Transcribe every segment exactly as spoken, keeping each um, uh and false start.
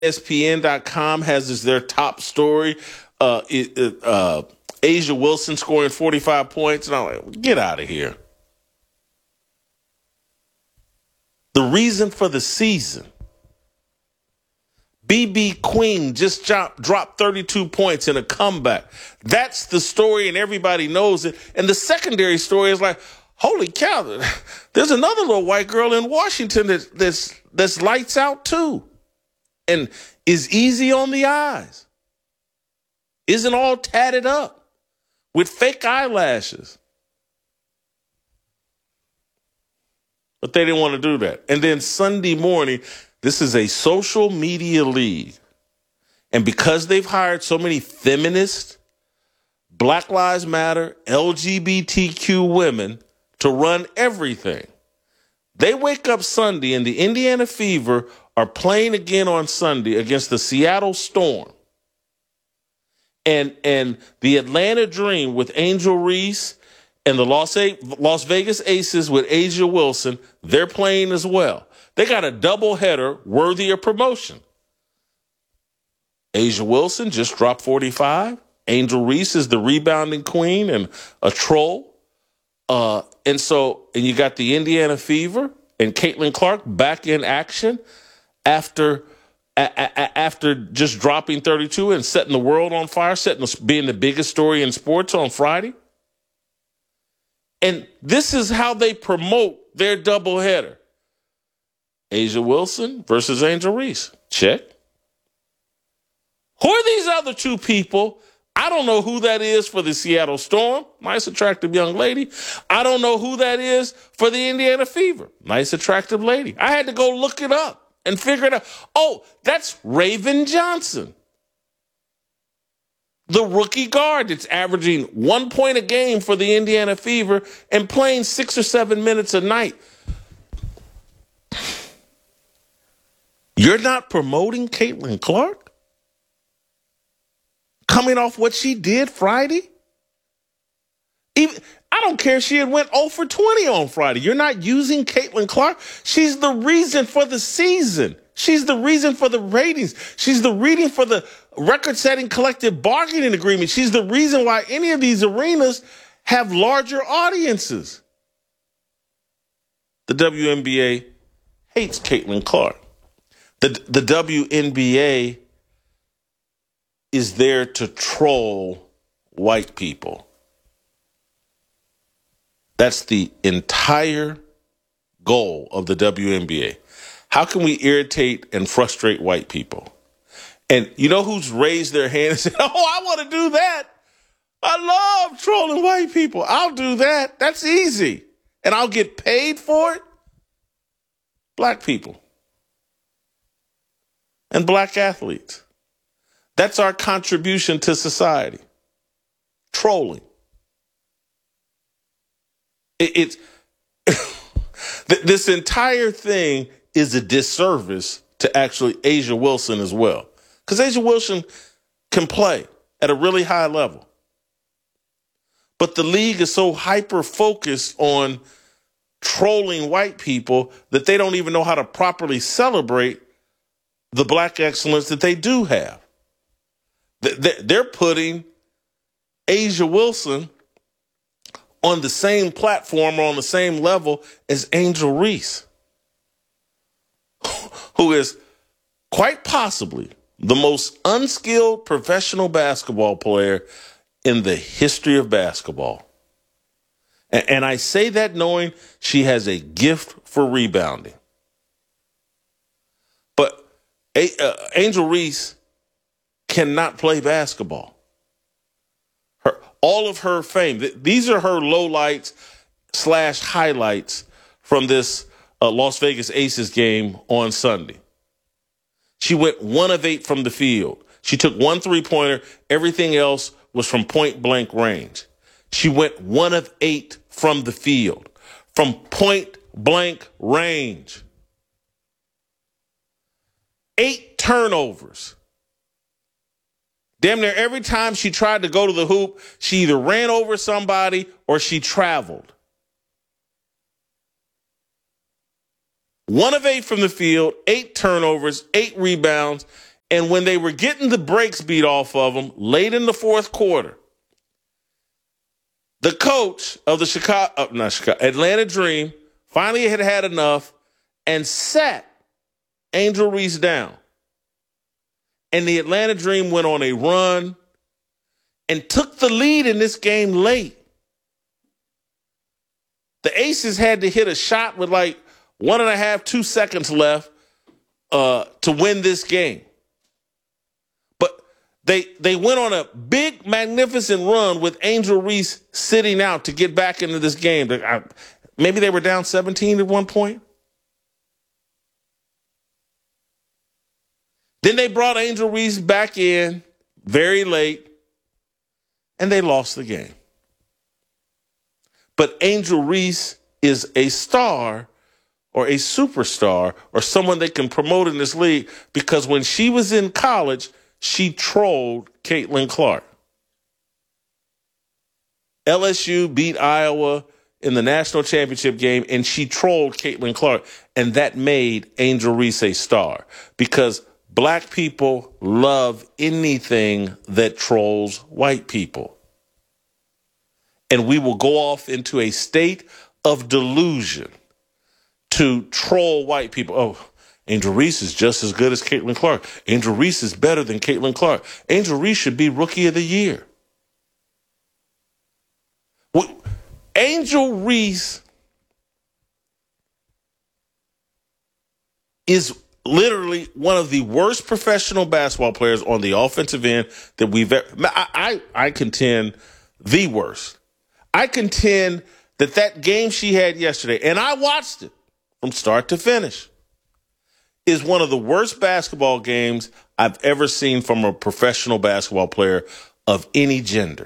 E S P N dot com has as their top story uh, it, it, uh, A'ja Wilson scoring forty-five points. And I'm like, get out of here. The reason for the season. B B Queen just dropped, dropped thirty-two points in a comeback. That's the story, and everybody knows it. And the secondary story is like, holy cow, there's another little white girl in Washington that, that's, that's lights out too. And is easy on the eyes. Isn't all tatted up with fake eyelashes. But they didn't want to do that. And then Sunday morning, this is a social media league. And because they've hired so many feminists, Black Lives Matter, L G B T Q women to run everything, they wake up Sunday and the Indiana Fever are playing again on Sunday against the Seattle Storm. And, and the Atlanta Dream with Angel Reese and the Las, A- Las Vegas Aces with A'ja Wilson, they're playing as well. They got a doubleheader worthy of promotion. A'ja Wilson just dropped forty-five. Angel Reese is the rebounding queen and a troll. Uh, and so, and you got the Indiana Fever and Caitlin Clark back in action after a- a- after just dropping thirty-two and setting the world on fire, setting being the biggest story in sports on Friday. And this is how they promote their doubleheader. A'ja Wilson versus Angel Reese. Check. Who are these other two people? I don't know who that is for the Seattle Storm. Nice, attractive young lady. I don't know who that is for the Indiana Fever. Nice, attractive lady. I had to go look it up and figure it out. Oh, that's Raven Johnson, the rookie guard that's averaging one point a game for the Indiana Fever and playing six or seven minutes a night. You're not promoting Caitlin Clark? Coming off what she did Friday? Even, I don't care if she had went oh for twenty on Friday. You're not using Caitlin Clark? She's the reason for the season. She's the reason for the ratings. She's the reason for the record-setting collective bargaining agreement. She's the reason why any of these arenas have larger audiences. The W N B A hates Caitlin Clark. The, the W N B A is there to troll white people. That's the entire goal of the W N B A. How can we irritate and frustrate white people? And you know who's raised their hand and said, oh, I want to do that. I love trolling white people. I'll do that. That's easy. And I'll get paid for it. Black people. And black athletes. That's our contribution to society. Trolling. It, it's this entire thing is a disservice to actually A'ja Wilson as well. Because A'ja Wilson can play at a really high level. But the league is so hyper-focused on trolling white people that they don't even know how to properly celebrate the black excellence that they do have. They're putting A'ja Wilson on the same platform or on the same level as Angel Reese, who is quite possibly the most unskilled professional basketball player in the history of basketball. And I say that knowing she has a gift for rebounding. But Angel Reese cannot play basketball. Her, all of her fame, these are her lowlights slash highlights from this uh, Las Vegas Aces game on Sunday. She went one of eight from the field. She took one three-pointer. Everything else was from point-blank range. She went one of eight from the field, from point-blank range. Eight turnovers. Damn near every time she tried to go to the hoop, she either ran over somebody or she traveled. One of eight from the field, eight turnovers, eight rebounds, And when they were getting the brakes beat off of them late in the fourth quarter, the coach of the Chicago, uh, not Chicago, Atlanta Dream finally had had enough and sat Angel Reese down. And the Atlanta Dream went on a run and took the lead in this game late. The Aces had to hit a shot with like one and a half, two seconds left uh, to win this game. But they they went on a big, magnificent run with Angel Reese sitting out to get back into this game. Maybe they were down seventeen at one point. Then they brought Angel Reese back in very late, and they lost the game. But Angel Reese is a star or a superstar or someone they can promote in this league because when she was in college, she trolled Caitlin Clark. L S U beat Iowa in the national championship game, and she trolled Caitlin Clark, and that made Angel Reese a star because black people love anything that trolls white people. And we will go off into a state of delusion to troll white people. Oh, Angel Reese is just as good as Caitlin Clark. Angel Reese is better than Caitlin Clark. Angel Reese should be Rookie of the Year. Angel Reese is literally one of the worst professional basketball players on the offensive end that we've ever. I, I, I contend the worst. I contend that that game she had yesterday, and I watched it from start to finish, is one of the worst basketball games I've ever seen from a professional basketball player of any gender.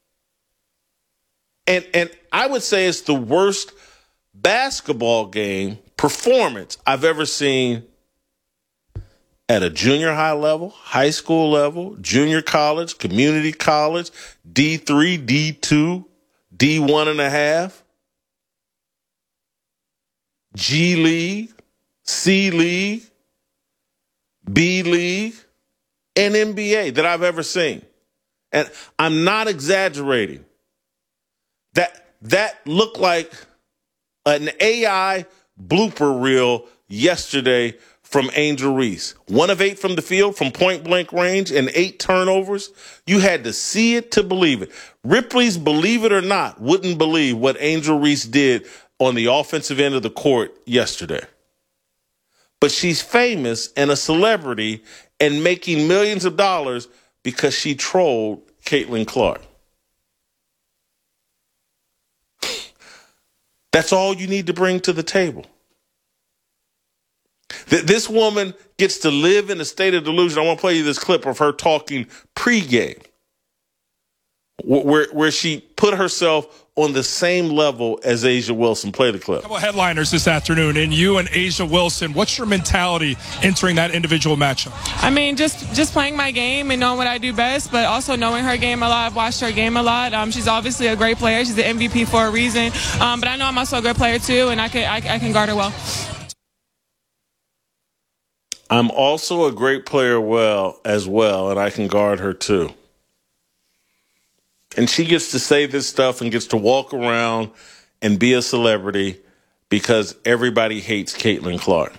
And and I would say it's the worst basketball game performance I've ever seen at a junior high level, high school level, junior college, community college, D three, D two, D one and a half, G League, C League, B League, and N B A that I've ever seen. And I'm not exaggerating. That that looked like an A I blooper reel yesterday from Angel Reese. One of eight from the field, from point blank range, and eight turnovers. You had to see it to believe it. Ripley's Believe It or Not wouldn't believe what Angel Reese did on the offensive end of the court yesterday. But she's famous and a celebrity and making millions of dollars because she trolled Caitlin Clark. That's all you need to bring to the table. This woman gets to live in a state of delusion. I want to play you this clip of her talking pregame, where where she put herself on the same level as A'ja Wilson. Play the clip. A couple headliners this afternoon, and you and A'ja Wilson. What's your mentality entering that individual matchup? I mean, just just playing my game and knowing what I do best, but also knowing her game a lot. I've watched her game a lot. Um, she's obviously a great player. She's the M V P for a reason. Um, but I know I'm also a good player too, and I can I, I can guard her well. I'm also a great player well as well, and I can guard her too. And she gets to say this stuff and gets to walk around and be a celebrity because everybody hates Caitlin Clark.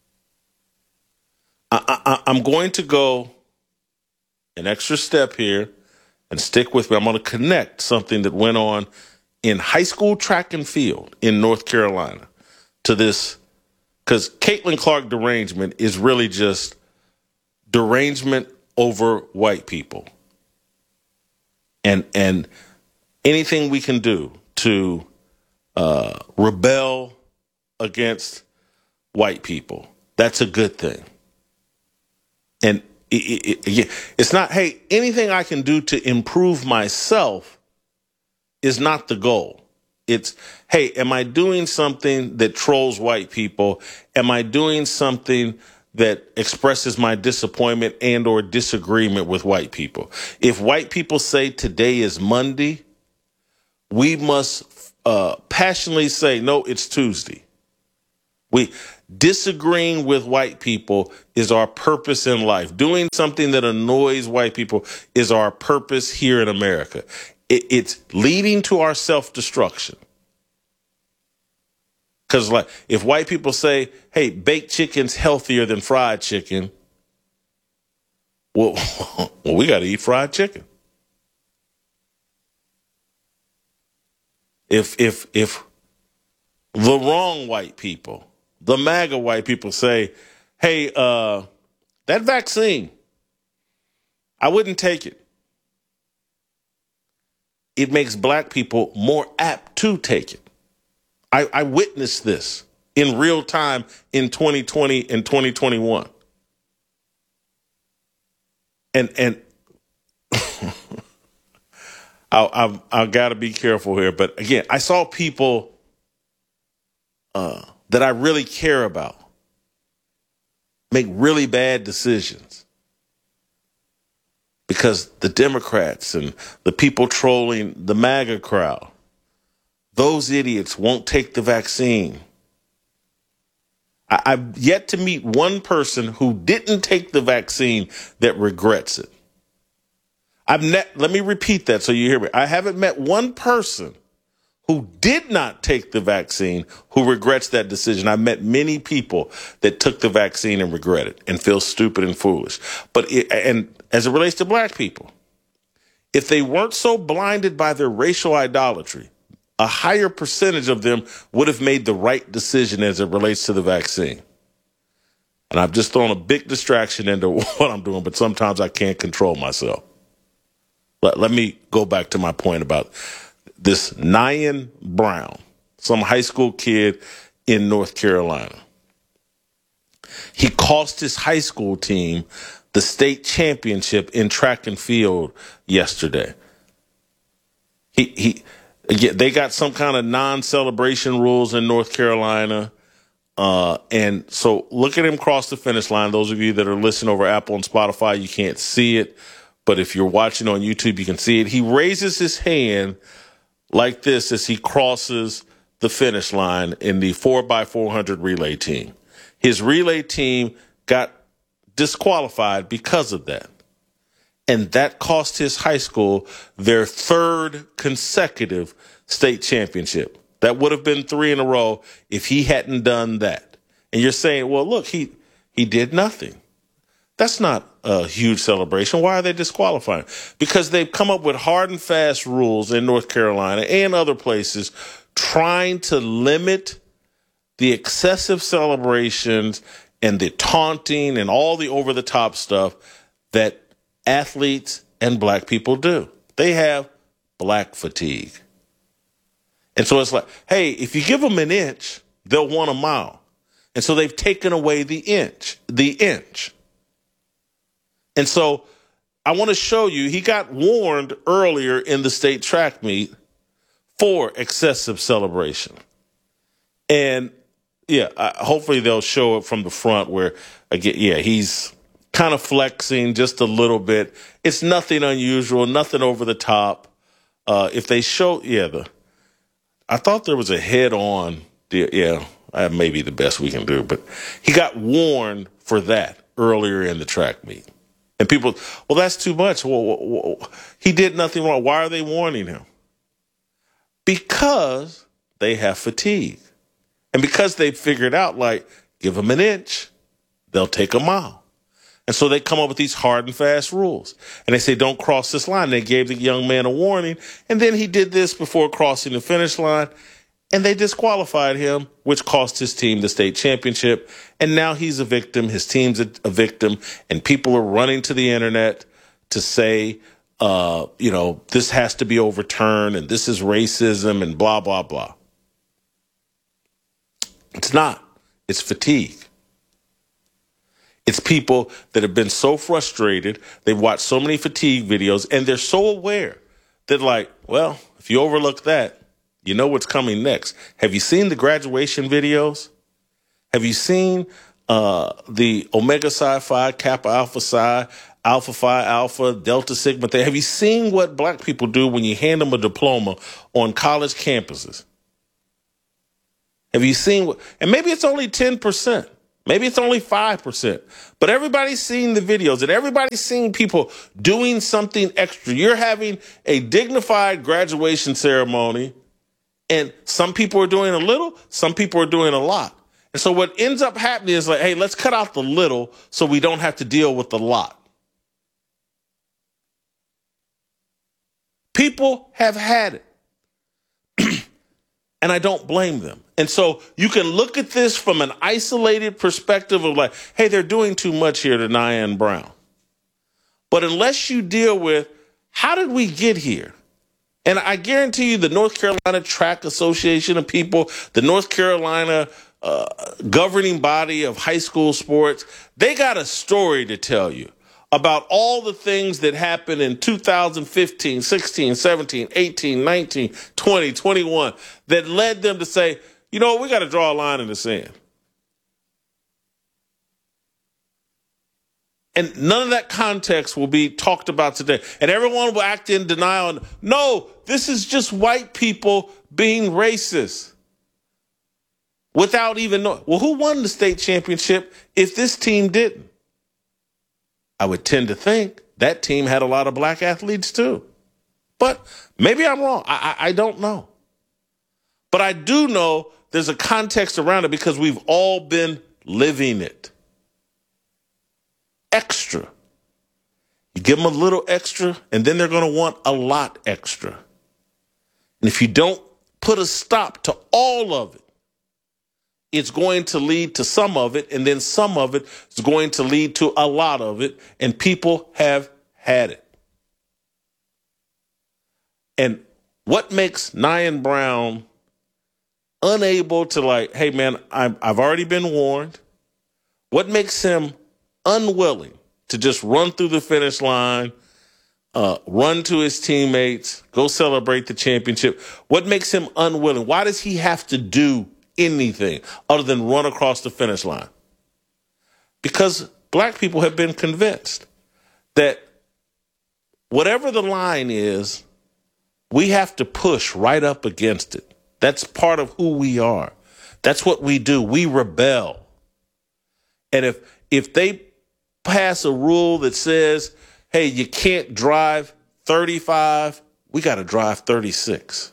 I, I, I'm going to go an extra step here and stick with me. I'm going to connect something that went on in high school track and field in North Carolina to this. Because Caitlin Clark derangement is really just derangement over white people. And and anything we can do to uh, rebel against white people, that's a good thing. And it, it, it, it's not, hey, anything I can do to improve myself is not the goal. It's, hey, am I doing something that trolls white people? Am I doing something that expresses my disappointment and or disagreement with white people? If white people say today is Monday, we must uh, passionately say, no, it's Tuesday. We disagreeing with white people is our purpose in life. Doing something that annoys white people is our purpose here in America. It, it's leading to our self-destruction. Because like, if white people say, hey, baked chicken's healthier than fried chicken, well, well we got to eat fried chicken. If, if, if the wrong white people, the MAGA white people say, hey, uh, that vaccine, I wouldn't take it. It makes black people more apt to take it. I, I witnessed this in real time in twenty twenty and twenty twenty-one. And, and I, I've, I've got to be careful here. But again, I saw people uh, that I really care about make really bad decisions because the Democrats and the people trolling the MAGA crowd, those idiots won't take the vaccine. I, I've yet to meet one person who didn't take the vaccine that regrets it. I've ne- let me repeat that so you hear me. I haven't met one person who did not take the vaccine who regrets that decision. I've met many people that took the vaccine and regret it and feel stupid and foolish. But it, and as it relates to black people, if they weren't so blinded by their racial idolatry, a higher percentage of them would have made the right decision as it relates to the vaccine. And I've just thrown a big distraction into what I'm doing, but sometimes I can't control myself. Let, let me go back to my point about this Nyan Brown, some high school kid in North Carolina. He cost his high school team the state championship in track and field yesterday. He, he, again, they got some kind of non-celebration rules in North Carolina. Uh, and so look at him cross the finish line. Those of you that are listening over Apple and Spotify, you can't see it. But if you're watching on YouTube, you can see it. He raises his hand like this as he crosses the finish line in the four by four hundred relay team. His relay team got disqualified because of that. And that cost his high school their third consecutive state championship. That would have been three in a row if he hadn't done that. And you're saying, well, look, he he did nothing. That's not a huge celebration. Why are they disqualifying? Because they've come up with hard and fast rules in North Carolina and other places trying to limit the excessive celebrations and the taunting and all the over-the-top stuff that athletes and black people do. They have black fatigue. And so it's like, hey, if you give them an inch, they'll want a mile. And so they've taken away the inch, the inch. And so I want to show you, he got warned earlier in the state track meet for excessive celebration. And yeah, I, hopefully they'll show it from the front where, again, yeah, he's kind of flexing just a little bit. It's nothing unusual, nothing over the top. Uh, if they show, yeah, the, I thought there was a head on, yeah, that may be the best we can do, but he got warned for that earlier in the track meet. And people, well, that's too much. Well, well, well, he did nothing wrong. Why are they warning him? Because they have fatigue. And because they figured out, like, give them an inch, they'll take a mile. And so they come up with these hard and fast rules. And they say, don't cross this line. They gave the young man a warning. And then he did this before crossing the finish line. And they disqualified him, which cost his team the state championship. And now he's a victim. His team's a, a victim. And people are running to the internet to say, uh, you know, this has to be overturned and this is racism and blah, blah, blah. It's not. It's fatigue. It's people that have been so frustrated. They've watched so many fatigue videos and they're so aware that, like, well, if you overlook that, you know what's coming next. Have you seen the graduation videos? Have you seen uh, the Omega Psi Phi, Kappa Alpha Psi, Alpha Phi Alpha, Delta Sigma Theta? Have you seen what black people do when you hand them a diploma on college campuses? Have you seen what? And maybe it's only ten percent. Maybe it's only five percent. But everybody's seen the videos and everybody's seen people doing something extra. You're having a dignified graduation ceremony, and some people are doing a little, some people are doing a lot. And so what ends up happening is like, hey, let's cut out the little so we don't have to deal with the lot. People have had it. And I don't blame them. And so you can look at this from an isolated perspective of like, hey, they're doing too much here to Nyan Brown. But unless you deal with how did we get here? And I guarantee you the North Carolina Track Association of people, the North Carolina uh, governing body of high school sports, they got a story to tell you about all the things that happened in two thousand fifteen, sixteen, seventeen, eighteen, nineteen, twenty, twenty-one that led them to say, you know, we got to draw a line in the sand. And none of that context will be talked about today. And everyone will act in denial. No, this is just white people being racist without even knowing. Well, who won the state championship if this team didn't? I would tend to think that team had a lot of black athletes too. But maybe I'm wrong. I, I, I don't know. But I do know there's a context around it because we've all been living it. Extra. You give them a little extra, and then they're going to want a lot extra. And if you don't put a stop to all of it, it's going to lead to some of it, and then some of it is going to lead to a lot of it, and people have had it. And what makes Nyan Brown unable to like, hey, man, I'm, I've already been warned. What makes him unwilling to just run through the finish line, uh, run to his teammates, go celebrate the championship? What makes him unwilling? Why does he have to do anything other than run across the finish line? Because black people have been convinced that whatever the line is, we have to push right up against it. That's part of who we are. That's what we do. We rebel. And if if they pass a rule that says, hey, you can't drive thirty-five, we got to drive thirty-six.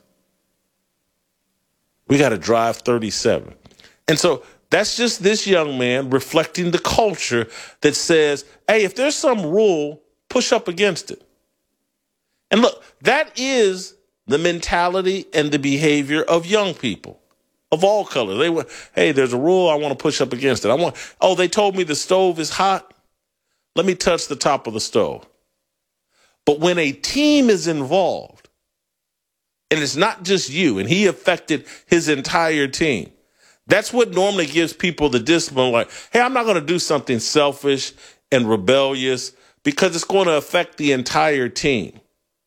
We got to drive thirty-seven. And so that's just this young man reflecting the culture that says, hey, if there's some rule, push up against it. And look, that is the mentality and the behavior of young people of all colors. They were, hey, there's a rule, I want to push up against it. I want, oh, they told me the stove is hot. Let me touch the top of the stove. But when a team is involved, and it's not just you, and he affected his entire team, that's what normally gives people the discipline, like, hey, I'm not going to do something selfish and rebellious because it's going to affect the entire team.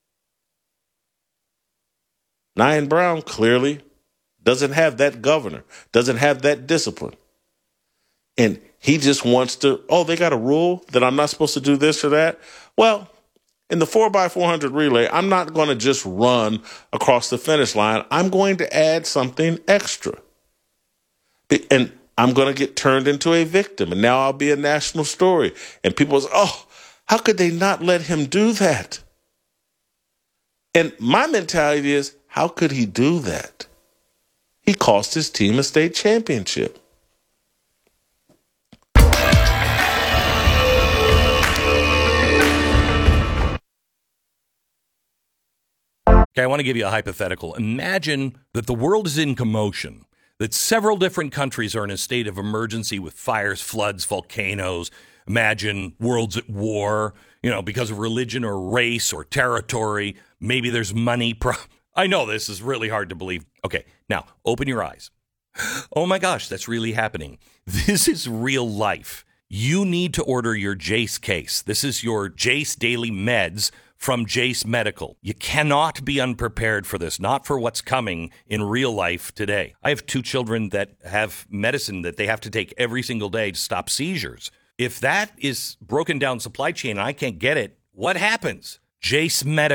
Nyan Brown clearly doesn't have that governor, doesn't have that discipline. And he just wants to, oh, they got a rule that I'm not supposed to do this or that. Well, in the four by four hundred relay, I'm not going to just run across the finish line. I'm going to add something extra. And I'm going to get turned into a victim. And now I'll be a national story. And people say, oh, how could they not let him do that? And my mentality is, how could he do that? He cost his team a state championship. Okay, I want to give you a hypothetical. Imagine that the world is in commotion, that several different countries are in a state of emergency with fires, floods, volcanoes. Imagine worlds at war, you know, because of religion or race or territory. Maybe there's money. Pro- I know this is really hard to believe. Okay, now open your eyes. Oh my gosh, that's really happening. This is real life. You need to order your Jace case. This is your Jace Daily Meds from Jace Medical. You cannot be unprepared for this, not for what's coming in real life today. I have two children that have medicine that they have to take every single day to stop seizures. If that is broken down supply chain and I can't get it, what happens? Jace Medical.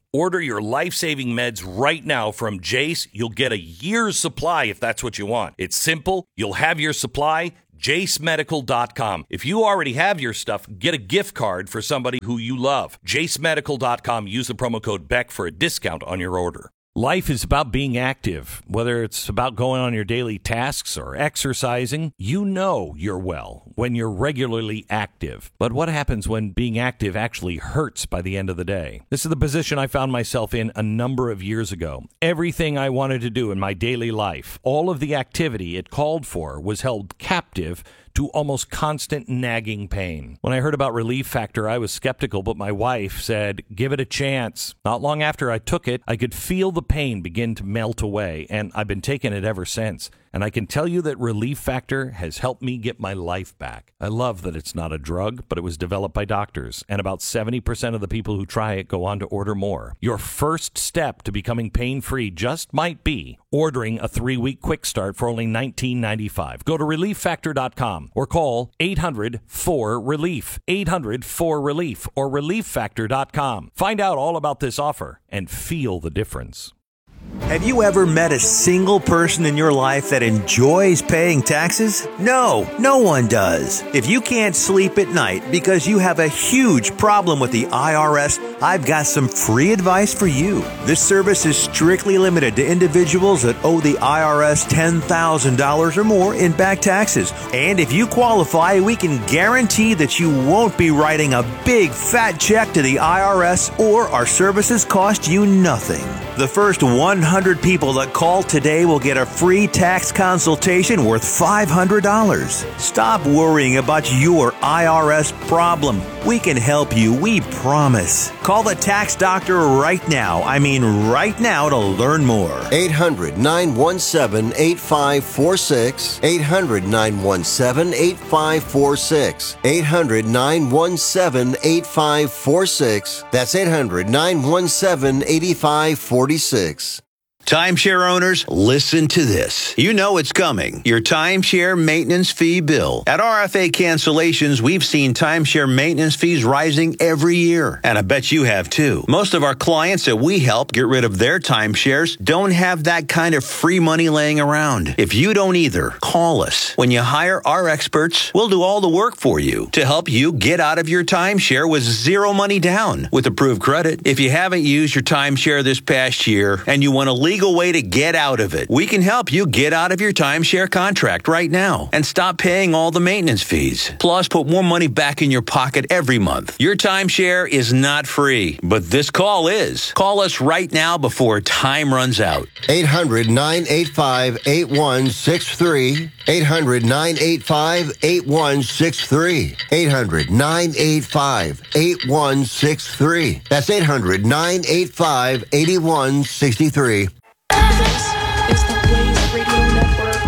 Order your life-saving meds right now from Jace. You'll get a year's supply if that's what you want. It's simple. You'll have your supply. Jace Medical dot com. If you already have your stuff, get a gift card for somebody who you love. Jace Medical dot com. Use the promo code Beck for a discount on your order. Life is about being active. Whether it's about going on your daily tasks or exercising, you know you're well when you're regularly active. But what happens when being active actually hurts by the end of the day? This is the position I found myself in a number of years ago. Everything I wanted to do in my daily life, all of the activity it called for, was held captive to almost constant nagging pain. When I heard about Relief Factor, I was skeptical, but my wife said, give it a chance. Not long after I took it, I could feel the pain begin to melt away, and I've been taking it ever since. And I can tell you that Relief Factor has helped me get my life back. I love that it's not a drug, but it was developed by doctors, and about seventy percent of the people who try it go on to order more. Your first step to becoming pain-free just might be ordering a three-week quick start for only nineteen ninety-five. Go to relief factor dot com or call eight hundred four relief, eight hundred four relief, or relief factor dot com. Find out all about this offer and feel the difference. Have you ever met a single person in your life that enjoys paying taxes? No, no one does. If you can't sleep at night because you have a huge problem with the I R S, I've got some free advice for you. This service is strictly limited to individuals that owe the I R S ten thousand dollars or more in back taxes. And if you qualify, we can guarantee that you won't be writing a big fat check to the I R S, or our services cost you nothing. The first one hundred people that call today will get a free tax consultation worth five hundred dollars. Stop worrying about your I R S problem. We can help you, we promise. Call the tax doctor right now. I mean right now to learn more. eight hundred nine one seven eight five four six. eight hundred nine one seven eight five four six. eight hundred nine one seven eight five four six. That's eight hundred nine one seven eight five four six. Timeshare owners, listen to this. You know it's coming. Your timeshare maintenance fee bill. At R F A Cancellations, we've seen timeshare maintenance fees rising every year. And I bet you have too. Most of our clients that we help get rid of their timeshares don't have that kind of free money laying around. If you don't either, call us. When you hire our experts, we'll do all the work for you to help you get out of your timeshare with zero money down with approved credit. If you haven't used your timeshare this past year and you want to legal way to get out of it, we can help you get out of your timeshare contract right now and stop paying all the maintenance fees. Plus, put more money back in your pocket every month. Your timeshare is not free, but this call is. Call us right now before time runs out. eight hundred nine eight five eight one six three. eight hundred nine eight five eight one six three. eight hundred nine eight five eight one six three. That's eight hundred nine eight five eight one six three. This is the Blaze Radio Network.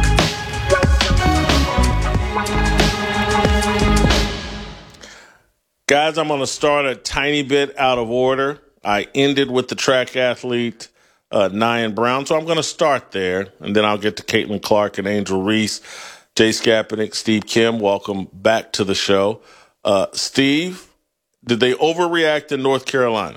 Guys, I'm going to start a tiny bit out of order. I ended with the track athlete, uh, Nyan Brown, so I'm going to start there, and then I'll get to Caitlin Clark and Angel Reese, Jay Skapanik, Steve Kim. Welcome back to the show. Uh, Steve, did they overreact in North Carolina?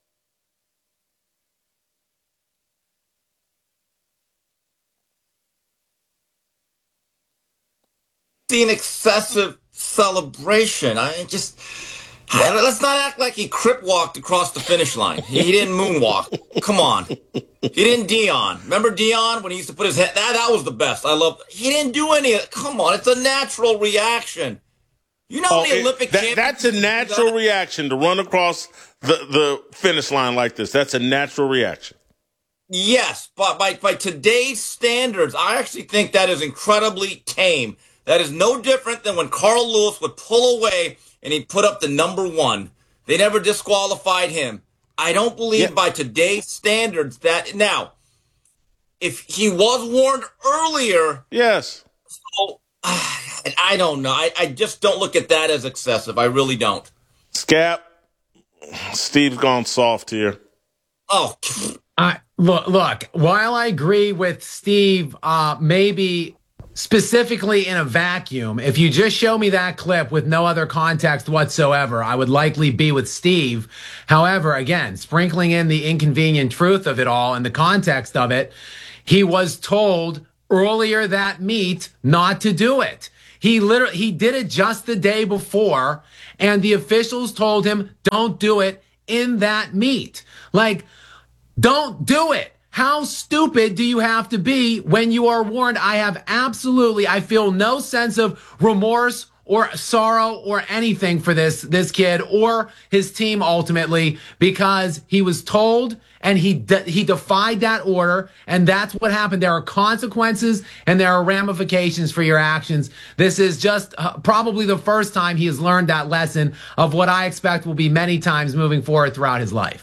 An excessive celebration. I just let's not act like he crip walked across the finish line. He, he didn't moonwalk. Come on, he didn't Dion. Remember Dion when he used to put his head? That that was the best. I love. He didn't do any of it. Come on, it's a natural reaction. You know Oh, the it- Olympic that, champions that's a do natural that? reaction to run across the, the finish line like this. That's a natural reaction. Yes, but by by today's standards, I actually think that is incredibly tame. That is no different than when Carl Lewis would pull away and he'd put up the number one. They never disqualified him. I don't believe Yeah. by today's standards that now, if he was warned earlier, Yes. oh, I don't know. I, I just don't look at that as excessive. I really don't. Scap, Steve's gone soft here. Oh, I look, look, while I agree with Steve, uh, maybe specifically in a vacuum, if you just show me that clip with no other context whatsoever, I would likely be with Steve. However, again, sprinkling in the inconvenient truth of it all and the context of it, he was told earlier that meet not to do it. He literally, he did it just the day before, and the officials told him, don't do it in that meet. Like, don't do it. How stupid do you have to be when you are warned? I have absolutely, I feel no sense of remorse or sorrow or anything for this, this kid or his team ultimately, because he was told and he, de- he defied that order. And that's what happened. There are consequences and there are ramifications for your actions. This is just uh, probably the first time he has learned that lesson of what I expect will be many times moving forward throughout his life.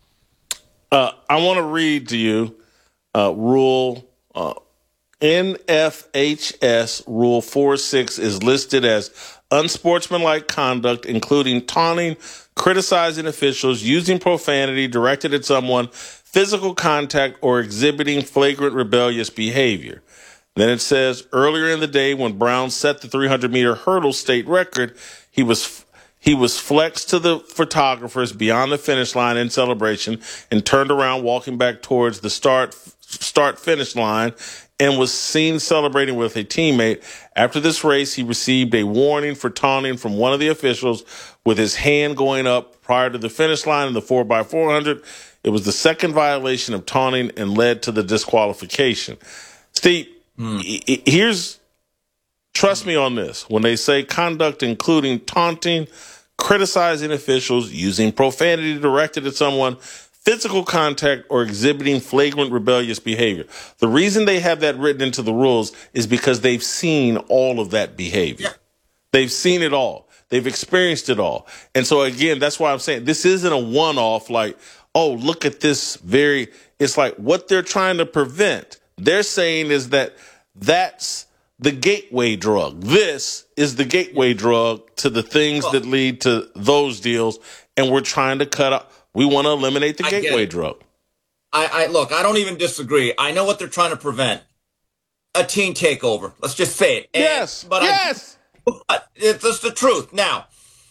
Uh, I want to read to you uh, Rule uh, N F H S Rule four six is listed as unsportsmanlike conduct, including taunting, criticizing officials, using profanity directed at someone, physical contact, or exhibiting flagrant rebellious behavior. Then it says, earlier in the day when Brown set the three hundred meter hurdle state record, he was He was flexed to the photographers beyond the finish line in celebration and turned around walking back towards the start start finish line and was seen celebrating with a teammate. After this race, he received a warning for taunting from one of the officials with his hand going up prior to the finish line in the four by four hundred. It was the second violation of taunting and led to the disqualification. Steve, mm. here's, trust me on this. When they say conduct including taunting, criticizing officials, using profanity directed at someone, physical contact, or exhibiting flagrant rebellious behavior. The reason they have that written into the rules is because they've seen all of that behavior. Yeah. They've seen it all. They've experienced it all. And so, again, that's why I'm saying this isn't a one-off like, oh, look at this very, it's like what they're trying to prevent. They're saying is that that's the gateway drug. This is the gateway drug to the things that lead to those deals, and we're trying to cut out. We want to eliminate the I gateway drug. I, I look. I don't even disagree. I know what they're trying to prevent: a teen takeover. Let's just say it. And, yes, but yes, I, it's just the truth. Now,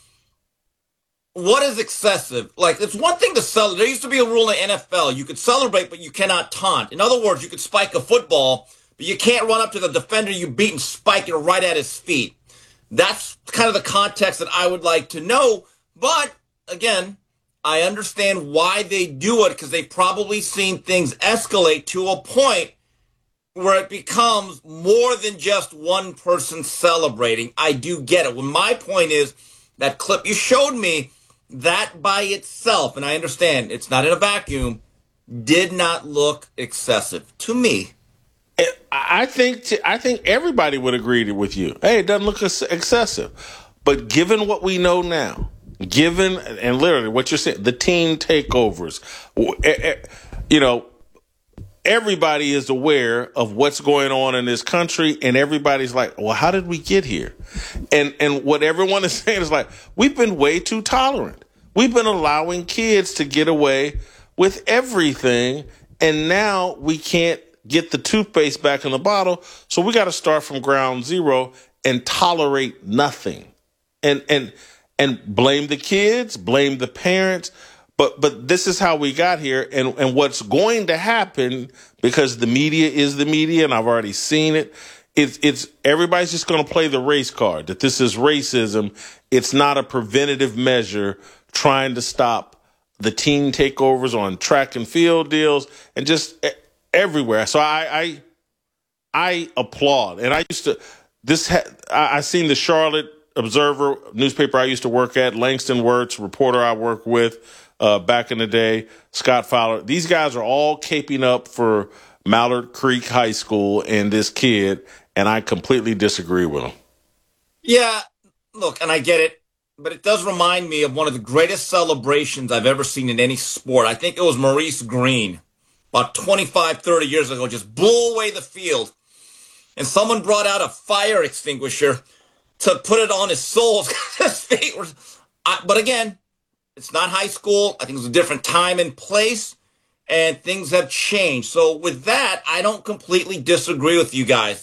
what is excessive? Like, it's one thing to celebrate. There used to be a rule in the N F L: you could celebrate, but you cannot taunt. In other words, you could spike a football, but you can't run up to the defender you beat and spike it right at his feet. That's kind of the context that I would like to know. But, again, I understand why they do it, because they've probably seen things escalate to a point where it becomes more than just one person celebrating. I do get it. Well, my point is that clip you showed me, that by itself, and I understand it's not in a vacuum, did not look excessive to me. I think t- I think everybody would agree with you. Hey, it doesn't look excessive. But given what we know now, given, and literally what you're saying, the team takeovers, you know, everybody is aware of what's going on in this country, and everybody's like, well, how did we get here? And and what everyone is saying is like, we've been way too tolerant. We've been allowing kids to get away with everything, and now we can't get the toothpaste back in the bottle, so we got to start from ground zero and tolerate nothing, and and and blame the kids, blame the parents, but but this is how we got here, and and what's going to happen, because the media is the media, and I've already seen it. It's it's everybody's just going to play the race card that this is racism. It's not a preventative measure trying to stop the teen takeovers on track and field deals, and just everywhere. So I, I, I applaud, and I used to. This ha, I, I seen the Charlotte Observer newspaper I used to work at. Langston Wirtz, reporter I worked with uh, back in the day. Scott Fowler. These guys are all caping up for Mallard Creek High School and this kid, and I completely disagree with them. Yeah, look, and I get it, but it does remind me of one of the greatest celebrations I've ever seen in any sport. I think it was Maurice Green. About twenty-five, thirty years ago, just blew away the field. And someone brought out a fire extinguisher to put it on his soles. His feet were, I, but again, it's not high school. I think it was a different time and place, and things have changed. So with that, I don't completely disagree with you guys that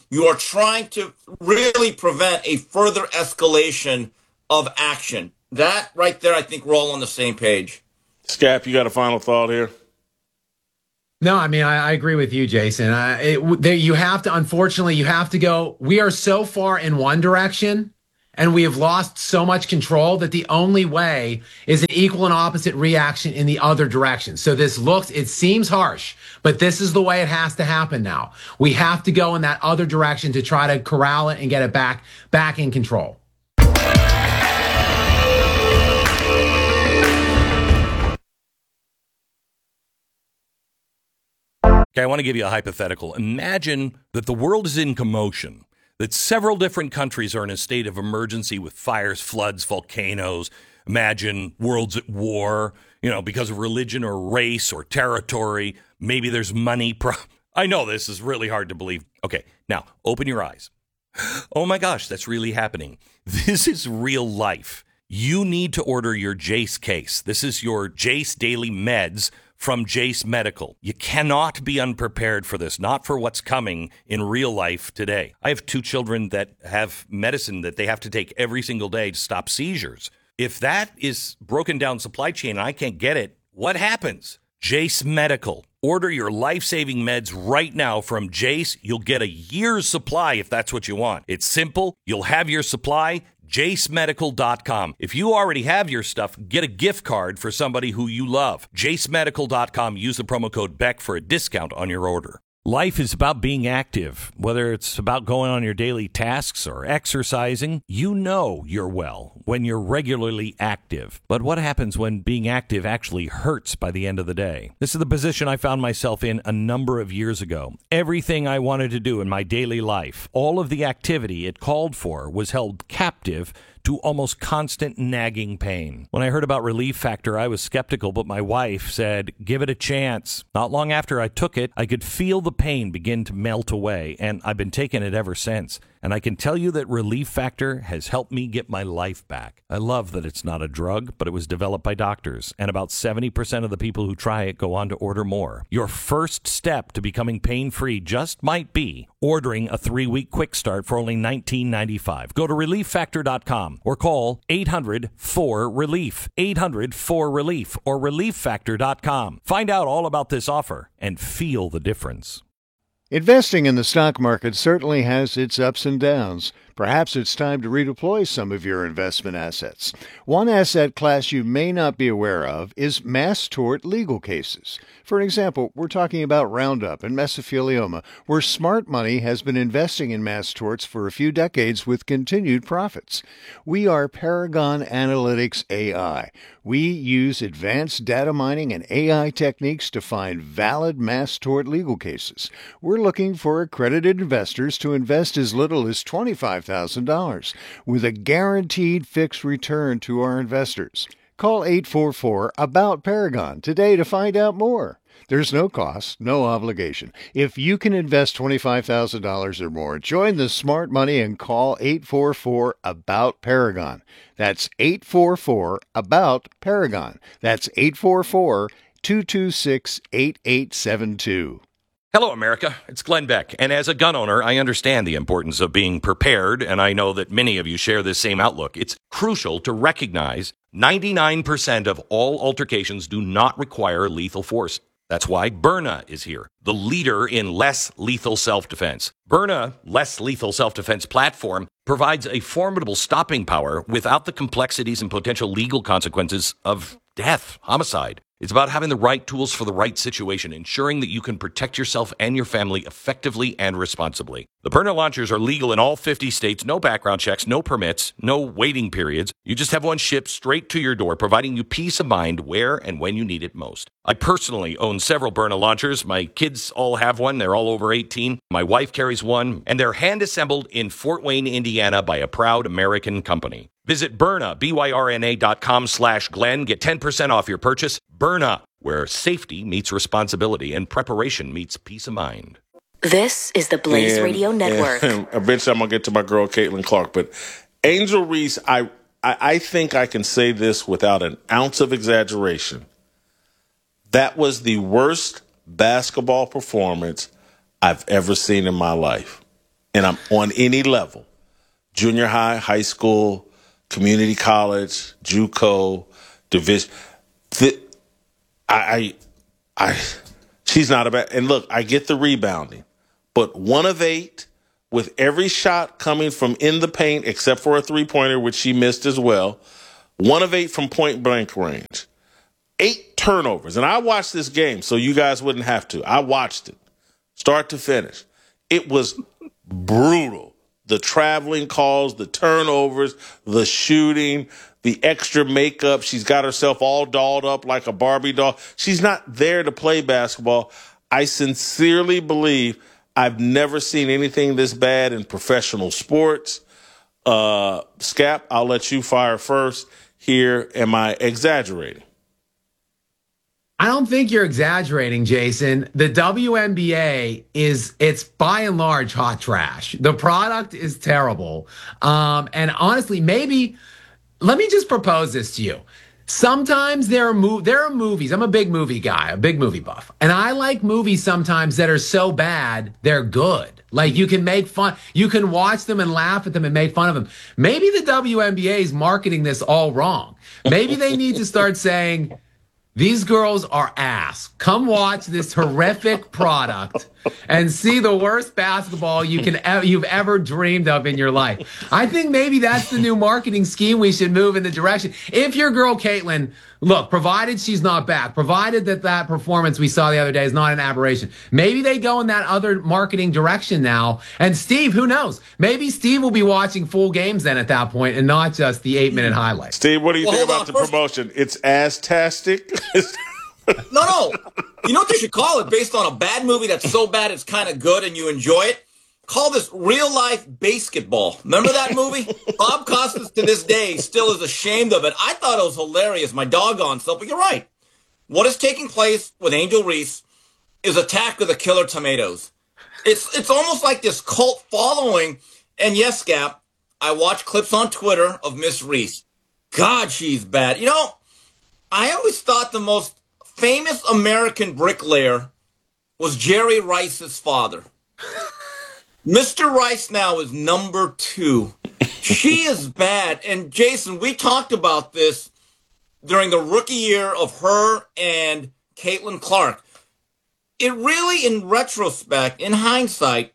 You are trying to really prevent a further escalation of action. That right there, I think we're all on the same page. Scap, you got a final thought here? No, I mean, I, I agree with you, Jason. Uh, it, there, you have to, unfortunately, you have to go. We are so far in one direction and we have lost so much control that the only way is an equal and opposite reaction in the other direction. So this looks, it seems harsh, but this is the way it has to happen now. We have to go in that other direction to try to corral it and get it back, back in control. Okay, I want to give you a hypothetical. Imagine that the world is in commotion, that several different countries are in a state of emergency with fires, floods, volcanoes. Imagine world's at war, you know, because of religion or race or territory. Maybe there's money. Pro- I know this is really hard to believe. Okay, now open your eyes. Oh my gosh, that's really happening. This is real life. You need to order your Jace case. This is your Jace Daily Meds from Jace Medical. You cannot be unprepared for this, not for what's coming in real life today. I have two children that have medicine that they have to take every single day to stop seizures. If that is broken down supply chain and I can't get it, what happens? Jace Medical. Order your life-saving meds right now from Jace. You'll get a year's supply if that's what you want. It's simple. You'll have your supply. Jace Medical dot com. If you already have your stuff, get a gift card for somebody who you love. Jace Medical dot com. Use the promo code Beck for a discount on your order. Life is about being active, whether it's about going on your daily tasks or exercising. You know you're well when you're regularly active. But what happens when being active actually hurts by the end of the day? This is the position I found myself in a number of years ago. Everything I wanted to do in my daily life, all of the activity it called for, was held captive to almost constant nagging pain. When I heard about Relief Factor, I was skeptical, but my wife said, give it a chance. Not long after I took it, I could feel the pain begin to melt away, and I've been taking it ever since. And I can tell you that Relief Factor has helped me get my life back. I love that it's not a drug, but it was developed by doctors, and about seventy percent of the people who try it go on to order more. Your first step to becoming pain-free just might be ordering a three-week quick start for only nineteen ninety-five. Go to relief factor dot com or call eight hundred four relief, eight hundred four relief, or relief factor dot com. Find out all about this offer and feel the difference. Investing in the stock market certainly has its ups and downs. Perhaps it's time to redeploy some of your investment assets. One asset class you may not be aware of is mass tort legal cases. For example, we're talking about Roundup and mesothelioma, where smart money has been investing in mass torts for a few decades with continued profits. We are Paragon Analytics A I. We use advanced data mining and A I techniques to find valid mass tort legal cases. We're looking for accredited investors to invest as little as twenty-five thousand dollars with a guaranteed fixed return to our investors. Call eight four four about Paragon today to find out more. There's no cost, no obligation. If you can invest twenty-five thousand dollars or more, join the smart money and call eight four four about Paragon. That's eight four four about Paragon. That's eight four four, two two six, eight eight seven two. Hello, America. It's Glenn Beck. And as a gun owner, I understand the importance of being prepared, and I know that many of you share this same outlook. It's crucial to recognize ninety-nine percent of all altercations do not require lethal force. That's why Byrna is here, the leader in less lethal self-defense. Byrna, less lethal self-defense platform, provides a formidable stopping power without the complexities and potential legal consequences of death, homicide. It's about having the right tools for the right situation, ensuring that you can protect yourself and your family effectively and responsibly. The Byrna launchers are legal in all fifty states, no background checks, no permits, no waiting periods. You just have one shipped straight to your door, providing you peace of mind where and when you need it most. I personally own several Byrna launchers. My kids all have one. They're all over eighteen. My wife carries one, and they're hand-assembled in Fort Wayne, Indiana by a proud American company. Visit Byrna, B Y R N A dot com slash Glenn. Get ten percent off your purchase. Byrna, where safety meets responsibility and preparation meets peace of mind. This is the Blaze And- Radio Network. And eventually I'm going to get to my girl, Caitlin Clark. But Angel Reese, I, I, I think I can say this without an ounce of exaggeration. That was the worst basketball performance I've ever seen in my life. and I'm on any level, junior high, high school, community college, JUCO, division. The, I, I, I, she's not a bad. And look, I get the rebounding, but one of eight with every shot coming from in the paint, except for a three pointer, which she missed as well. One of eight from point blank range. Eight turnovers. And I watched this game, so you guys wouldn't have to. I watched it, start to finish. It was brutal. The traveling calls, the turnovers, the shooting, the extra makeup. She's got herself all dolled up like a Barbie doll. She's not there to play basketball. I sincerely believe I've never seen anything this bad in professional sports. Uh, Scap, I'll let you fire first here. Am I exaggerating? I don't think you're exaggerating, Jason. The W N B A is, it's by and large hot trash. The product is terrible. Um, and honestly, maybe, let me just propose this to you. Sometimes there are mov- there are movies. I'm a big movie guy, a big movie buff. And I like movies sometimes that are so bad, they're good. Like you can make fun, you can watch them and laugh at them and make fun of them. Maybe the W N B A is marketing this all wrong. Maybe they need to start saying, these girls are ass. Come watch this horrific product and see the worst basketball you can e- you've ever dreamed of in your life. I think maybe that's the new marketing scheme we should move in the direction. If your girl Caitlin, look, provided she's not back, provided that that performance we saw the other day is not an aberration, maybe they go in that other marketing direction now. And Steve, who knows? Maybe Steve will be watching full games then at that point and not just the eight-minute highlights. Steve, what do you well, think about on, the first... promotion? It's ass-tastic? No, no. You know what they should call it based on a bad movie that's so bad it's kind of good and you enjoy it? Call this real-life basketball. Remember that movie? Bob Costas to this day still is ashamed of it. I thought it was hilarious, my doggone self, but you're right. What is taking place with Angel Reese is Attack of the Killer Tomatoes. It's it's almost like this cult following. And yes, Gap, I watch clips on Twitter of Miss Reese. God, she's bad. You know, I always thought the most famous American bricklayer was Jerry Rice's father. Mister Rice now is number two. She is bad. And Jason, we talked about this during the rookie year of her and Caitlin Clark. It really, in retrospect, in hindsight,